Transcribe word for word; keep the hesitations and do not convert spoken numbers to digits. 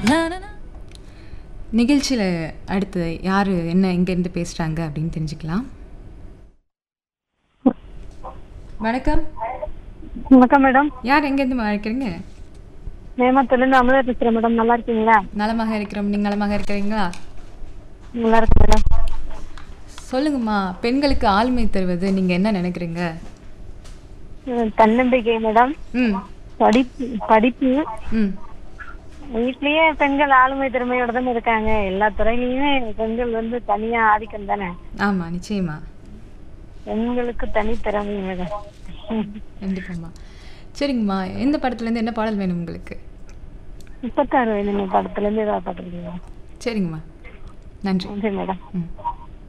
நிகழ்ச்சியில் அடுத்து யார் என்ன எங்கேருந்து பேசுகிறாங்க அப்படின்னு தெரிஞ்சுக்கலாம். வணக்கம். வணக்கம் மேடம். யார் எங்கேருந்து அழைக்கிறீங்க? நேமத்துலேருந்து அமுதா பேசுகிறேன் மேடம். நல்லா இருக்கீங்களா? நலமாக இருக்கிறோம். நீங்கள் நலமாக இருக்கிறீங்களா? நல்லா இருக்கு மேடம். சொல்லுங்கம்மா, பெண்களுக்கு ஆளுமை தருவது நீங்கள் என்ன நினைக்கிறீங்க? தன்னம்பிக்கை மேடம். ம் படிப்பு படிப்பு ம் வீட்லயே பெண்கள் ஆளுமை திறமையோட தானே இருக்காங்க. எல்லா துறையிலயுமே பெண்கள் வந்து தனியா ஆதிக்கம் தானே. ஆமாம், நிச்சயமா. பெண்களுக்கு தனித்திறமை மேடம். கண்டிப்பாம்மா. சரிங்கம்மா, எந்த படத்துலேருந்து என்ன பாடல் வேணும் உங்களுக்கு? முப்பத்தாறு வயது படத்துல இருந்து ஏதாவது பாட்டு. சரிங்கம்மா, நன்றி. நன்றி மேடம். ம்